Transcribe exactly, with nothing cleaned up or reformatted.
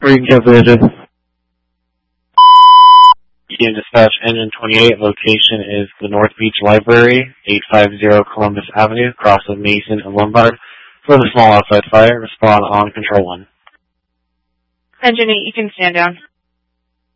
Green Covenant. Union Dispatch, Engine twenty-eight, location is the North Beach Library, eight fifty Columbus Avenue, cross of Mason and Lombard. For the small outside fire, respond on Control one. Engine eight, you can stand down.